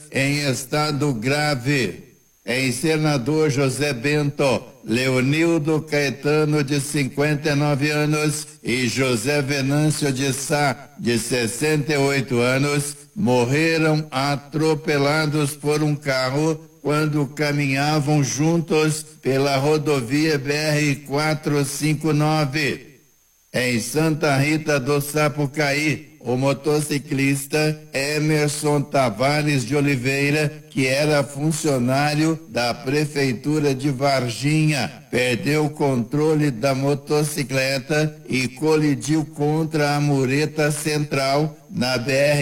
em estado grave. Em Senador José Bento, Leonildo Caetano, de 59 anos, e José Venâncio de Sá, de 68 anos, morreram atropelados por um carro quando caminhavam juntos pela rodovia BR-459. Em Santa Rita do Sapucaí, o motociclista Emerson Tavares de Oliveira, que era funcionário da Prefeitura de Varginha, perdeu o controle da motocicleta e colidiu contra a mureta central na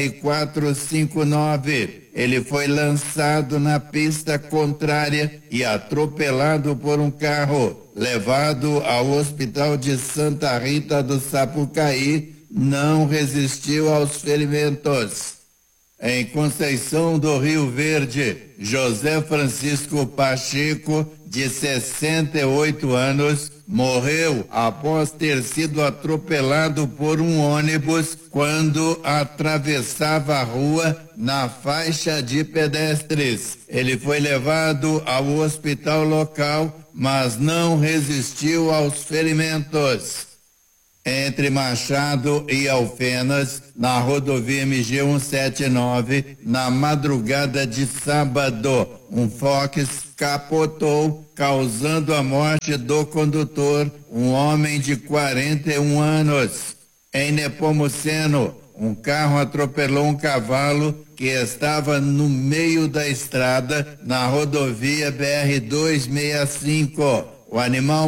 BR-459. Ele foi lançado na pista contrária e atropelado por um carro. Levado ao hospital de Santa Rita do Sapucaí, não resistiu aos ferimentos. Em Conceição do Rio Verde, José Francisco Pacheco, de 68 anos, morreu após ter sido atropelado por um ônibus quando atravessava a rua na faixa de pedestres. Ele foi levado ao hospital local, mas não resistiu aos ferimentos. Entre Machado e Alfenas, na rodovia MG 179, na madrugada de sábado, um Fox capotou, causando a morte do condutor, um homem de 41 anos. Em Nepomuceno, um carro atropelou um cavalo que estava no meio da estrada, na rodovia BR-265. O animal